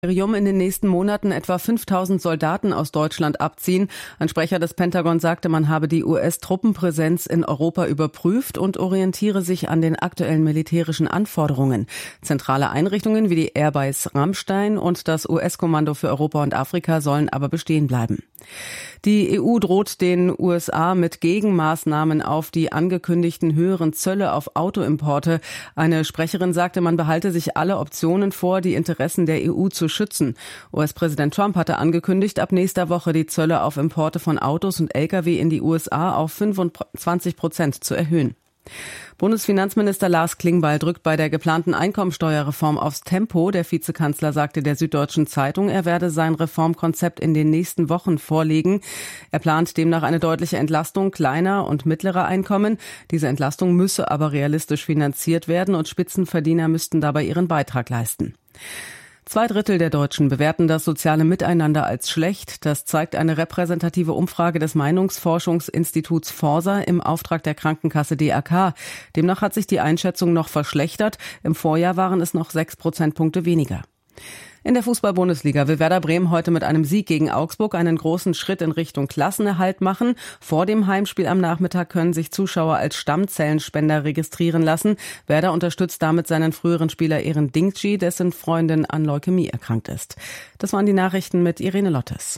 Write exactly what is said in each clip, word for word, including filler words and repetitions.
In den nächsten Monaten etwa fünftausend Soldaten aus Deutschland abziehen. Ein Sprecher des Pentagon sagte, man habe die U S-Truppenpräsenz in Europa überprüft und orientiere sich an den aktuellen militärischen Anforderungen. Zentrale Einrichtungen wie die Airbase Ramstein und das U S-Kommando für Europa und Afrika sollen aber bestehen bleiben. Die E U droht den U S A mit Gegenmaßnahmen auf die angekündigten höheren Zölle auf Autoimporte. Eine Sprecherin sagte, man behalte sich alle Optionen vor, die Interessen der E U zu schützen. U S-Präsident Trump hatte angekündigt, ab nächster Woche die Zölle auf Importe von Autos und L K W in die U S A auf fünfundzwanzig Prozent zu erhöhen. Bundesfinanzminister Lars Klingbeil drückt bei der geplanten Einkommensteuerreform aufs Tempo. Der Vizekanzler sagte der Süddeutschen Zeitung, er werde sein Reformkonzept in den nächsten Wochen vorlegen. Er plant demnach eine deutliche Entlastung kleiner und mittlerer Einkommen. Diese Entlastung müsse aber realistisch finanziert werden und Spitzenverdiener müssten dabei ihren Beitrag leisten. Zwei Drittel der Deutschen bewerten das soziale Miteinander als schlecht. Das zeigt eine repräsentative Umfrage des Meinungsforschungsinstituts Forsa im Auftrag der Krankenkasse D A K. Demnach hat sich die Einschätzung noch verschlechtert. Im Vorjahr waren es noch sechs Prozentpunkte weniger. In der Fußball-Bundesliga will Werder Bremen heute mit einem Sieg gegen Augsburg einen großen Schritt in Richtung Klassenerhalt machen. Vor dem Heimspiel am Nachmittag können sich Zuschauer als Stammzellenspender registrieren lassen. Werder unterstützt damit seinen früheren Spieler Eren Dingci, dessen Freundin an Leukämie erkrankt ist. Das waren die Nachrichten mit Irene Lottes.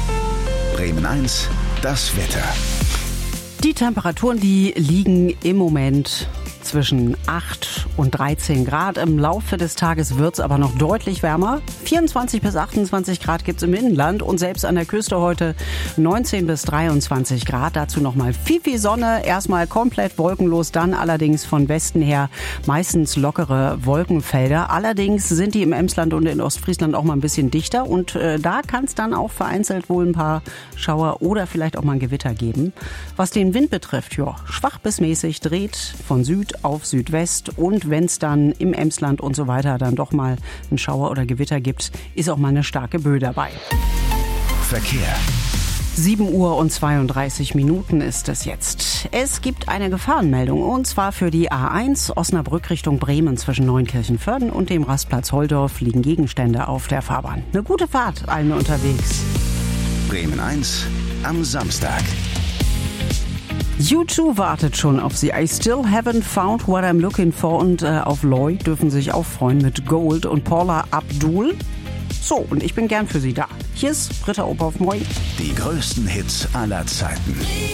Bremen eins, das Wetter. Die Temperaturen, die liegen im Moment zwischen acht und dreizehn Grad. Im Laufe des Tages wird es aber noch deutlich wärmer. vierundzwanzig bis achtundzwanzig Grad gibt es im Inland und selbst an der Küste heute neunzehn bis dreiundzwanzig Grad. Dazu nochmal viel, viel Sonne. Erstmal komplett wolkenlos, dann allerdings von Westen her meistens lockere Wolkenfelder. Allerdings sind die im Emsland und in Ostfriesland auch mal ein bisschen dichter und äh, da kann es dann auch vereinzelt wohl ein paar Schauer oder vielleicht auch mal ein Gewitter geben. Was den Wind betrifft, ja, schwach bis mäßig, dreht von Süd auf Südwest und wenn es dann im Emsland und so weiter dann doch mal einen Schauer oder Gewitter gibt, ist auch mal eine starke Böe dabei. Verkehr. sieben Uhr und zweiunddreißig Minuten ist es jetzt. Es gibt eine Gefahrenmeldung und zwar für die A eins Osnabrück Richtung Bremen zwischen Neunkirchen-Vörden und dem Rastplatz Holdorf liegen Gegenstände auf der Fahrbahn. Eine gute Fahrt allen unterwegs. Bremen eins am Samstag. U zwei wartet schon auf Sie. I still haven't found what I'm looking for und äh, auf Lloyd dürfen Sie sich auch freuen mit Gold und Paula Abdul. So, und ich bin gern für Sie da. Hier ist Britta Ophoff, moin. Die größten Hits aller Zeiten.